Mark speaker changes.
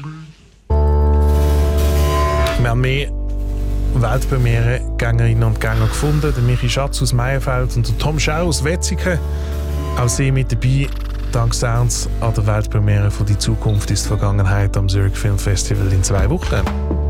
Speaker 1: Wir haben mehr Weltpremiere-Gängerinnen und Gänger gefunden. Der Michi Schatz aus Meierfeld und der Tom Schau aus Wetzikon. Auch sie mit dabei, dank Sounds an der Weltpremiere von «Die Zukunft ist Vergangenheit» am Zurich Film Festival in 2 Wochen.